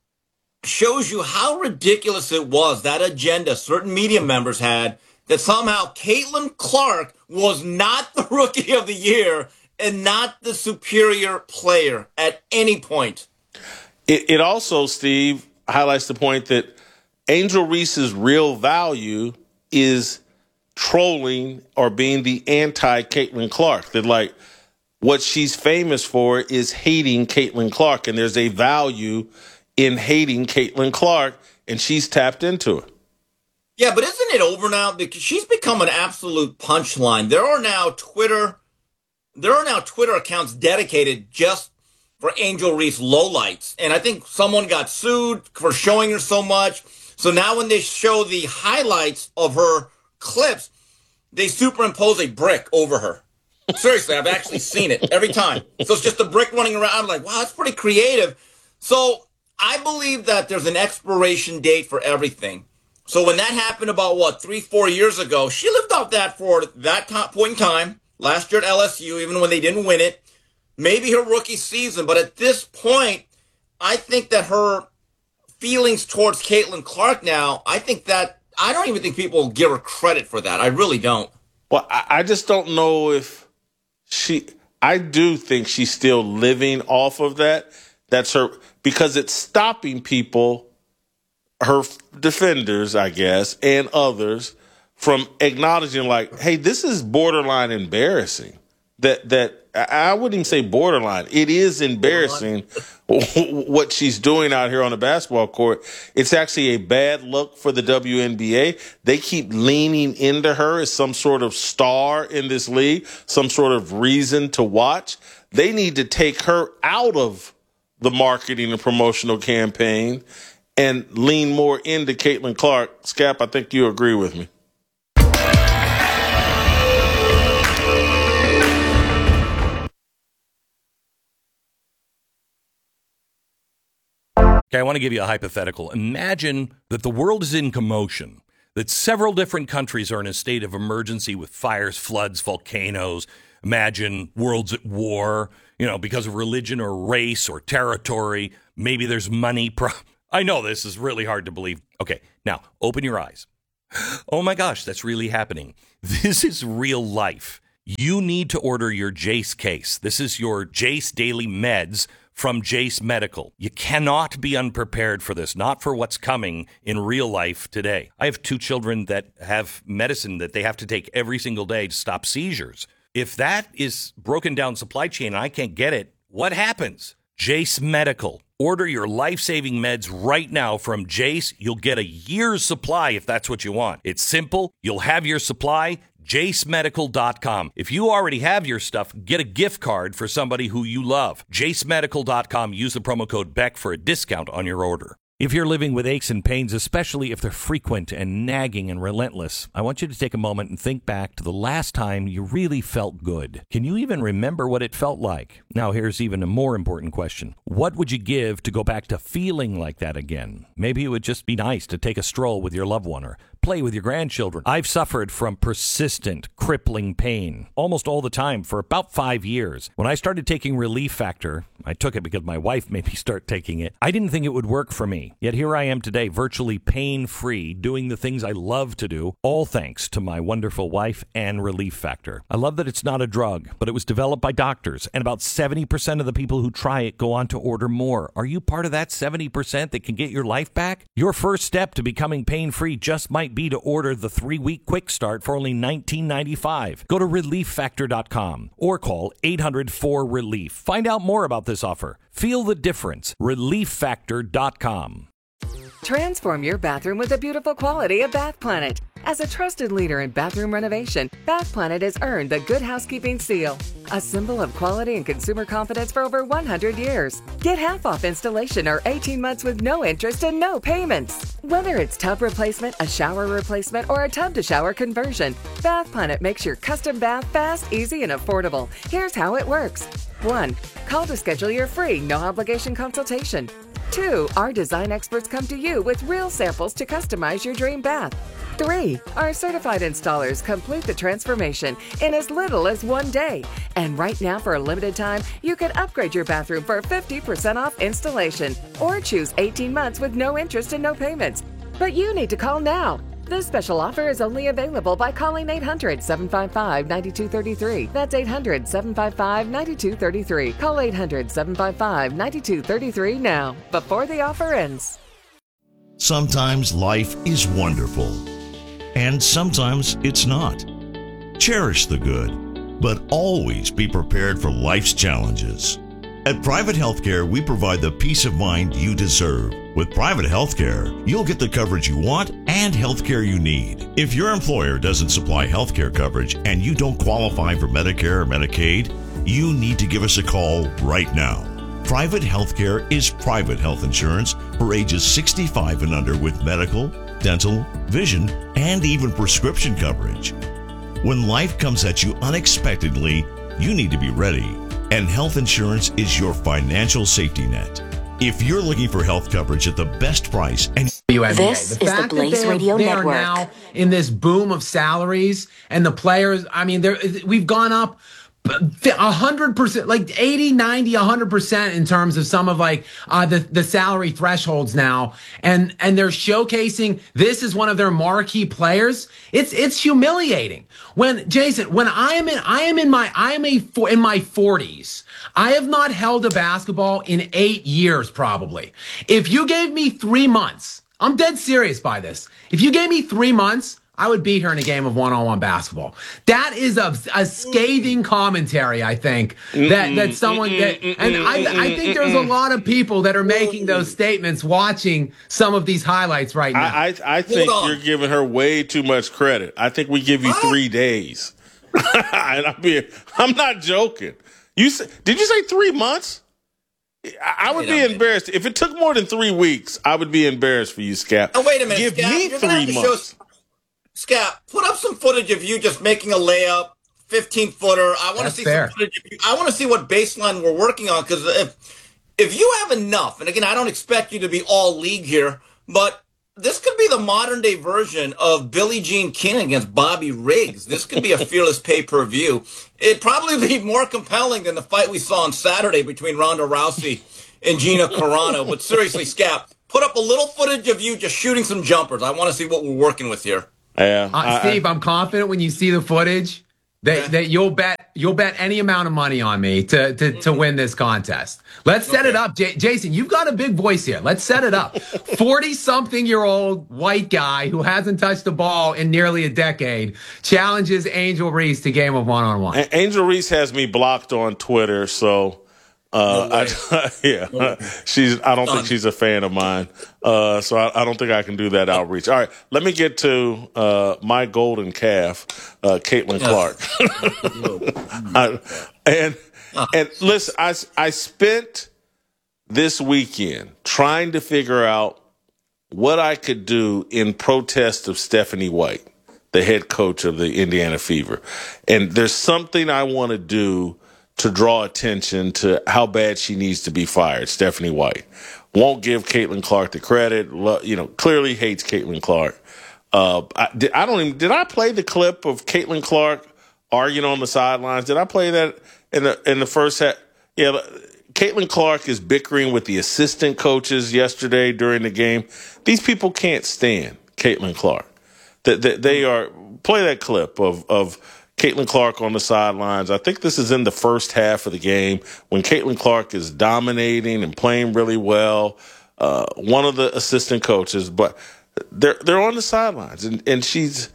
shows you how ridiculous it was, that agenda certain media members had, that somehow Caitlin Clark was not the rookie of the year and not the superior player at any point. It, it also, Steve, highlights the point that Angel Reese's real value is trolling or being the anti-Caitlin Clark. That, like, what she's famous for is hating Caitlin Clark, and there's a value in hating Caitlin Clark, and she's tapped into it. Yeah, but isn't it over now? Because she's become an absolute punchline. There are now Twitter, there are now Twitter accounts dedicated just for Angel Reese lowlights. And I think someone got sued for showing her so much. So now when they show the highlights of her clips, they superimpose a brick over her. Seriously, I've actually seen it every time. So it's just a brick running around. I'm like, wow, that's pretty creative. So I believe that there's an expiration date for everything. So when that happened about, what, three, four years ago, she lived off that for that point in time, last year at L S U, even when they didn't win it. Maybe her rookie season, but at this point, I think that her feelings towards Caitlin Clark now, I think that, I don't even think people will give her credit for that. I really don't. Well, I, I just don't know if she, I do think she's still living off of that. That's her, because it's stopping people, her defenders, I guess, and others from acknowledging, like, hey, this is borderline embarrassing. That that I wouldn't even say borderline. It is embarrassing what she's doing out here on the basketball court. It's actually a bad look for the W N B A. They keep leaning into her as some sort of star in this league, some sort of reason to watch. They need to take her out of the marketing and promotional campaign and lean more into Caitlin Clark. Scap, I think you agree with me. Okay, I want to give you a hypothetical. Imagine that the world is in commotion, that several different countries are in a state of emergency with fires, floods, volcanoes. Imagine world's at war, you know, because of religion or race or territory. Maybe there's money. Pro- I know this is really hard to believe. Okay, now open your eyes. Oh my gosh, that's really happening. This is real life. You need to order your Jace case. This is your Jace Daily Meds from Jace Medical. You cannot be unprepared for this, not for what's coming in real life today. I have two children that have medicine that they have to take every single day to stop seizures. If that is broken down supply chain and I can't get it, what happens? Jace Medical. Order your life-saving meds right now from Jace. You'll get a year's supply if that's what you want. It's simple. You'll have your supply. Jace Medical dot com. If you already have your stuff, get a gift card for somebody who you love. Jace Medical dot com. Use the promo code Beck for a discount on your order. If you're living with aches and pains, especially if they're frequent and nagging and relentless, I want you to take a moment and think back to the last time you really felt good. Can you even remember what it felt like? Now, here's even a more important question. What would you give to go back to feeling like that again? Maybe it would just be nice to take a stroll with your loved one or play with your grandchildren. I've suffered from persistent, crippling pain almost all the time for about five years. When I started taking Relief Factor, I took it because my wife made me start taking it. I didn't think it would work for me. Yet here I am today, virtually pain-free, doing the things I love to do, all thanks to my wonderful wife and Relief Factor. I love that it's not a drug, but it was developed by doctors, and about seventy percent of the people who try it go on to order more. Are you part of that seventy percent that can get your life back? Your first step to becoming pain-free just might be to order the three-week quick start for only nineteen ninety-five. Go to relief factor dot com or call eight hundred four relief. Find out more about this offer. Feel the difference. relief factor dot com. Transform your bathroom with the beautiful quality of Bath Planet. As a trusted leader in bathroom renovation, Bath Planet has earned the Good Housekeeping seal, a symbol of quality and consumer confidence for over one hundred years. Get half off installation or eighteen months with no interest and no payments. Whether it's tub replacement, a shower replacement, or a tub-to-shower conversion, Bath Planet makes your custom bath fast, easy, and affordable. Here's how it works. one. Call to schedule your free, no-obligation consultation. two. Our design experts come to you with real samples to customize your dream bath. three. Our certified installers complete the transformation in as little as one day. And right now, for a limited time, you can upgrade your bathroom for fifty percent off installation or choose eighteen months with no interest and no payments. But you need to call now. This special offer is only available by calling eight hundred, seven five five, nine two three three. That's eight hundred, seven five five, nine two three three. Call eight hundred, seven five five, nine two three three now, before the offer ends. Sometimes life is wonderful, and sometimes it's not. Cherish the good, but always be prepared for life's challenges. At Private Healthcare, we provide the peace of mind you deserve. With Private Healthcare, you'll get the coverage you want and healthcare you need. If your employer doesn't supply healthcare coverage and you don't qualify for Medicare or Medicaid, you need to give us a call right now. Private Healthcare is private health insurance for ages sixty-five and under with medical, dental, vision, and even prescription coverage. When life comes at you unexpectedly, you need to be ready. And health insurance is your financial safety net. If you're looking for health coverage at the best price and This the is the Blaze that Radio they Network. They are now in this boom of salaries, and the players, I mean, they're, we've gone up a hundred percent, like eighty, ninety, a hundred percent in terms of some of like uh, the, the salary thresholds now. And, and they're showcasing this is one of their marquee players. It's, it's humiliating. When Jason, when I am in, I am in my, I am a, in my forties. I have not held a basketball in eight years, probably. If you gave me three months, I'm dead serious by this. If you gave me three months, I would beat her in a game of one-on-one basketball. That is a, a scathing commentary, I think, that, that someone, that, and I, I think there's a lot of people that are making those statements watching some of these highlights right now. I, I, I think you're giving her way too much credit. I think we give you three days. and I'm, being, I'm not joking. You say, did you say three months? I, I would be embarrassed. If it took more than three weeks, I would be embarrassed for you, Scap. Oh, wait a minute, Give Scap, me you're three months. Show, Scap, put up some footage of you just making a layup, fifteen footer. I want to see fair. some footage. Of you. I want to see what baseline we're working on, because if if you have enough, and again, I don't expect you to be all league here, but this could be the modern day version of Billie Jean King against Bobby Riggs. This could be a fearless pay-per-view. It'd probably be more compelling than the fight we saw on Saturday between Ronda Rousey and Gina Carano. But seriously, Scap, put up a little footage of you just shooting some jumpers. I want to see what we're working with here. Yeah, uh, I, Steve, I, I'm confident when you see the footage that, yeah. that you'll bet you'll bet any amount of money on me to to, to win this contest. Let's set okay. it up, J- Jason. You've got a big voice here. Let's set it up. Forty-something-year-old white guy who hasn't touched the ball in nearly a decade challenges Angel Reese to game of one-on-one. A- Angel Reese has me blocked on Twitter, so. Uh, no I, yeah, no she's. I don't Done. think she's a fan of mine, uh, so I, I don't think I can do that outreach. All right, let me get to uh, my golden calf, uh, Caitlin Clark. I, and and listen, I I spent this weekend trying to figure out what I could do in protest of Stephanie White, the head coach of the Indiana Fever, and there's something I want to do to draw attention to how bad she needs to be fired. Stephanie White won't give Caitlin Clark the credit. You know, clearly hates Caitlin Clark. Uh, I, did, I don't even. Did I play the clip of Caitlin Clark arguing on the sidelines? Did I play that in the in the first half? Yeah, Caitlin Clark is bickering with the assistant coaches yesterday during the game. These people can't stand Caitlin Clark. They, they, they are play that clip of of. Caitlin Clark on the sidelines. I think this is in the first half of the game when Caitlin Clark is dominating and playing really well. Uh, one of the assistant coaches, but they're they're on the sidelines, and, and she's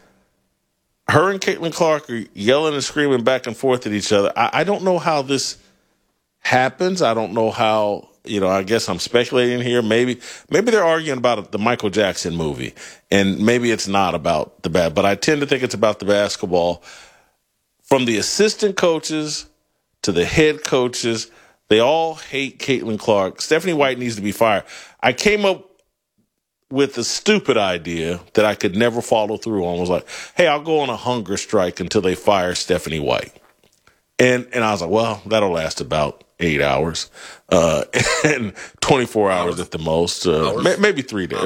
her and Caitlin Clark are yelling and screaming back and forth at each other. I, I don't know how this happens. I don't know how. You know, I guess I'm speculating here. Maybe maybe they're arguing about the Michael Jackson movie, and maybe it's not about the bad. But I tend to think it's about the basketball. From the assistant coaches to the head coaches, they all hate Caitlin Clark. Stephanie White needs to be fired. I came up with a stupid idea that I could never follow through on. Was like, hey, I'll go on a hunger strike until they fire Stephanie White. And and I was like, well, that'll last about eight hours uh, and twenty-four hours, hours at the most, uh, may, maybe three days.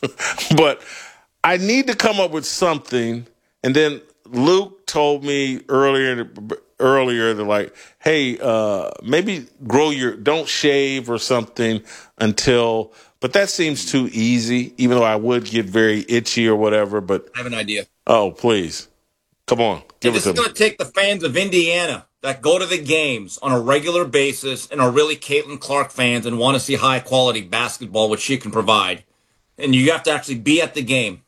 But I need to come up with something. And then Luke told me earlier, earlier, they're like, hey, uh, maybe grow your, don't shave or something until, but that seems too easy, even though I would get very itchy or whatever. But I have an idea. Oh, please. Come on. Give this it to is going to take the fans of Indiana that go to the games on a regular basis and are really Caitlin Clark fans and want to see high quality basketball, which she can provide. And you have to actually be at the game.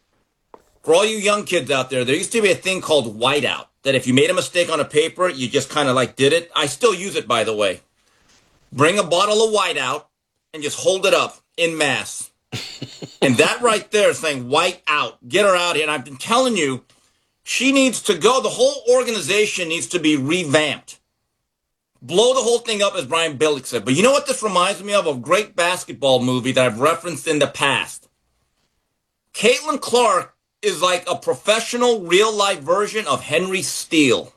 For all you young kids out there, there used to be a thing called whiteout, that if you made a mistake on a paper, you just kind of like did it. I still use it, by the way. Bring a bottle of whiteout and just hold it up in mass. And that right there is saying white out. Get her out here. And I've been telling you, she needs to go. The whole organization needs to be revamped. Blow the whole thing up, as Brian Billick said. But you know what this reminds me of? A great basketball movie that I've referenced in the past. Caitlin Clark is like a professional, real-life version of Henry Steele.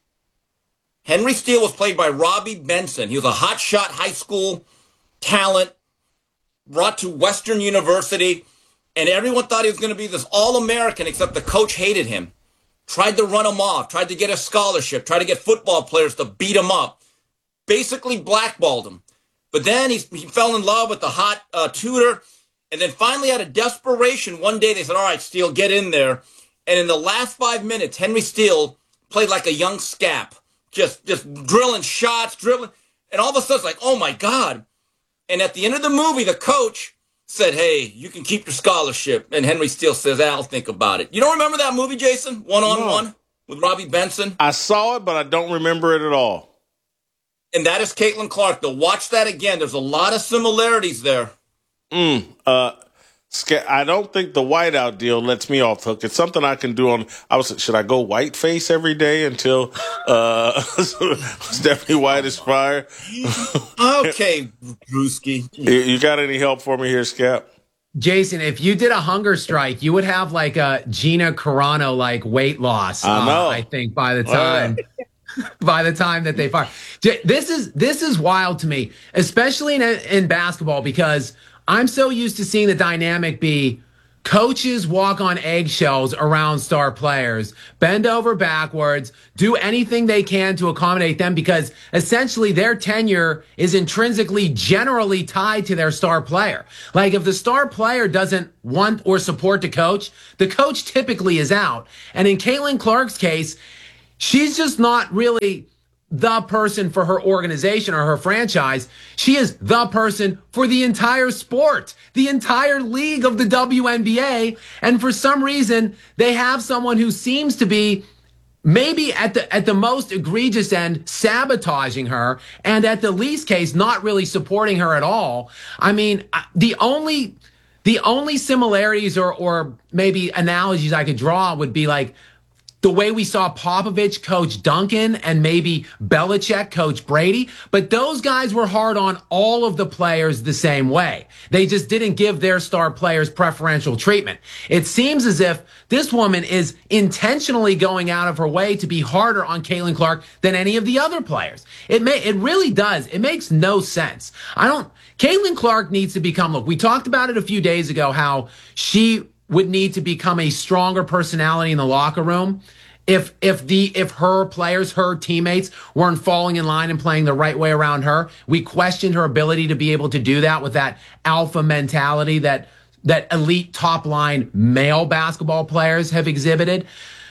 Henry Steele was played by Robbie Benson. He was a hotshot high school talent, brought to Western University, and everyone thought he was going to be this All-American, except the coach hated him. Tried to run him off, tried to get a scholarship, tried to get football players to beat him up. Basically blackballed him. But then he, he fell in love with the hot uh, tutor. And then finally, out of desperation, one day they said, all right, Steele, get in there. And in the last five minutes, Henry Steele played like a young scap, just just drilling shots, dribbling. And all of a sudden, it's like, oh, my God. And at the end of the movie, the coach said, hey, you can keep your scholarship. And Henry Steele says, I'll think about it. You don't remember that movie, Jason? One-on-one no. with Robbie Benson? I saw it, but I don't remember it at all. And that is Caitlin Clark. To watch that again, there's a lot of similarities there. Mm, uh, I don't think the whiteout deal lets me off the hook. It's something I can do on. I was should I go white face every day until uh, Stephanie White is fired? Okay, Drewski. You, you got any help for me here, Scap? Jason, if you did a hunger strike, you would have like a Gina Carano like weight loss. I know. Uh, I think by the time. by the time that they fire. This is this is wild to me, especially in, in basketball, because I'm so used to seeing the dynamic be coaches walk on eggshells around star players, bend over backwards, do anything they can to accommodate them, because essentially their tenure is intrinsically generally tied to their star player. Like if the star player doesn't want or support the coach, the coach typically is out. And in Caitlin Clark's case, she's just not really the person for her organization or her franchise. She is the person for the entire sport, the entire league of the W N B A. And for some reason, they have someone who seems to be maybe at the at the most egregious end sabotaging her, and at the least case not really supporting her at all. I mean, the only the only similarities or or maybe analogies I could draw would be like the way we saw Popovich coach Duncan and maybe Belichick coach Brady. But those guys were hard on all of the players the same way. They just didn't give their star players preferential treatment. It seems as if this woman is intentionally going out of her way to be harder on Caitlin Clark than any of the other players. It may, it really does. It makes no sense. I don't, Caitlin Clark needs to become, look, we talked about it a few days ago, how she would need to become a stronger personality in the locker room. If if the if her players, her teammates weren't falling in line and playing the right way around her, we questioned her ability to be able to do that with that alpha mentality that that elite top line male basketball players have exhibited.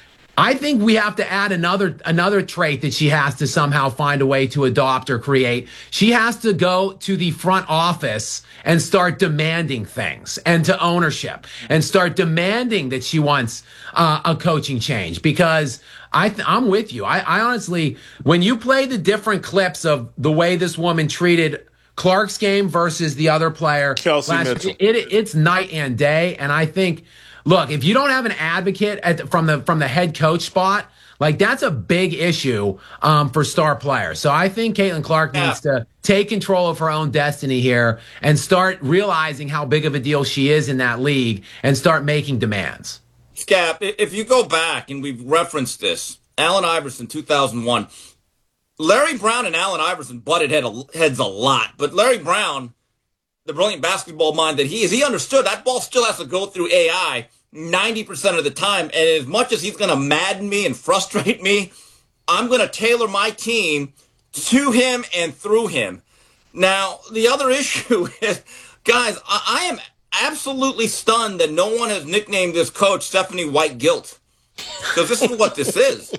I think we have to add another another trait that she has to somehow find a way to adopt or create. She has to go to the front office and start demanding things, and to ownership, and start demanding that she wants uh, a coaching change. Because I th- I'm with you. I, I honestly, when you play the different clips of the way this woman treated Clark's game versus the other player, Kelsey last, Mitchell, it, it, it's night and day. And I think, look, if you don't have an advocate at the, from the from the head coach spot, like that's a big issue um, for star players. So I think Caitlin Clark yeah. needs to take control of her own destiny here and start realizing how big of a deal she is in that league and start making demands. Scap, if you go back, and we've referenced this, Allen Iverson, two thousand one, Larry Brown and Allen Iverson butted head, heads a lot. But Larry Brown, the brilliant basketball mind that he is, he understood that ball still has to go through A I ninety percent of the time. And as much as he's going to madden me and frustrate me, I'm going to tailor my team to him and through him. Now, the other issue is, guys, I, I am absolutely stunned that no one has nicknamed this coach Stephanie White Guilt. Because this is what this is.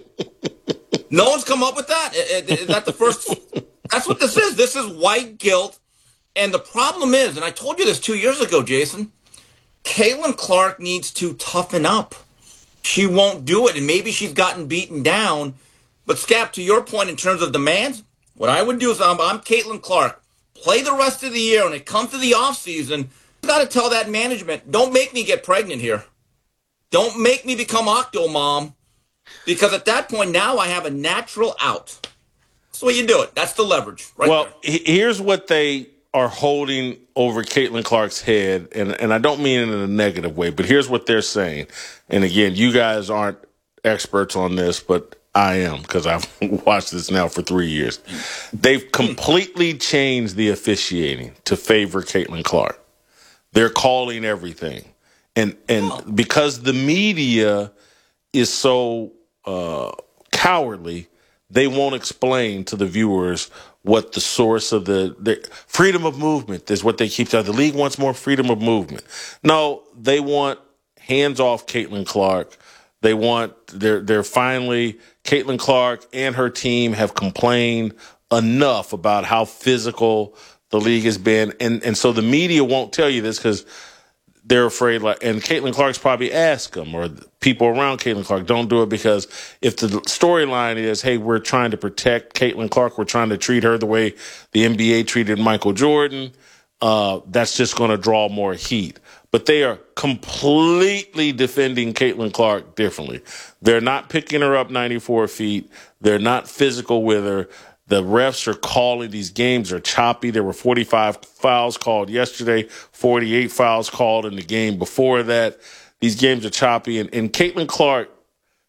No one's come up with that. Is that the first? That's what this is. This is white guilt. And the problem is, and I told you this two years ago, Jason, Caitlin Clark needs to toughen up. She won't do it, and maybe she's gotten beaten down. But, Scap, to your point in terms of demands, what I would do is I'm, I'm Caitlin Clark. Play the rest of the year. When it comes to the offseason, you got to tell that management, don't make me get pregnant here. Don't make me become Octomom. Because at that point, now I have a natural out. That's the way you do it. That's the leverage. Right well, there. H- here's what they are holding over Caitlin Clark's head, and, and I don't mean it in a negative way, but here's what they're saying. And again, you guys aren't experts on this, but I am, because I've watched this now for three years. They've completely changed the officiating to favor Caitlin Clark. They're calling everything. And, and oh. because the media is so uh, cowardly, they won't explain to the viewers what the source of the, the freedom of movement is. What they keep telling. The league wants more freedom of movement. No, they want hands off Caitlin Clark. They want they're they're finally Caitlin Clark and her team have complained enough about how physical the league has been, and and so the media won't tell you this because they're afraid. Like, and Caitlin Clark's probably asked them, or people around Caitlin Clark, don't do it, because if the storyline is, hey, we're trying to protect Caitlin Clark, we're trying to treat her the way the N B A treated Michael Jordan, uh, that's just going to draw more heat. But they are completely defending Caitlin Clark differently. They're not picking her up ninety-four feet. They're not physical with her. The refs are calling, these games are choppy. There were forty-five fouls called yesterday, forty-eight fouls called in the game before that. These games are choppy. And, and Caitlin Clark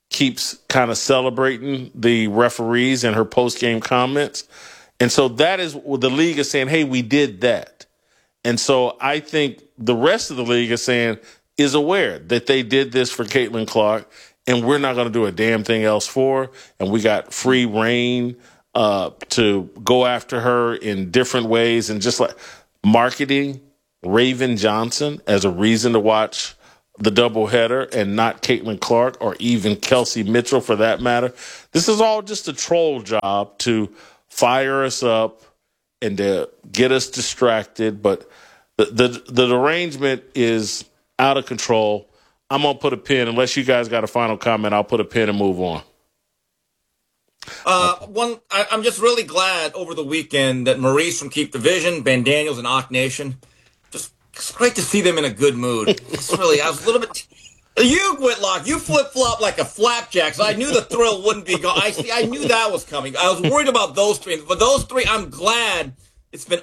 keeps kind of celebrating the referees in her post-game comments. And so that is what the league is saying, hey, we did that. And so I think the rest of the league is saying, is aware that they did this for Caitlin Clark, and we're not going to do a damn thing else for her. And we got free reign uh, to go after her in different ways, and just like marketing Raven Johnson as a reason to watch the doubleheader and not Caitlin Clark or even Kelsey Mitchell for that matter. This is all just a troll job to fire us up and to get us distracted. But the the, the arrangement is out of control. I'm going to put a pin. Unless you guys got a final comment, I'll put a pin and move on. Uh, one, I, I'm just really glad over the weekend that Maurice from Keep the Vision, Ben Daniels, and Ock Nation, just it's great to see them in a good mood. It's really, I was a little bit. You, Whitlock, you flip flop like a flapjack, so I knew the thrill wouldn't be gone. I see, I knew that was coming. I was worried about those three, but those three, I'm glad it's been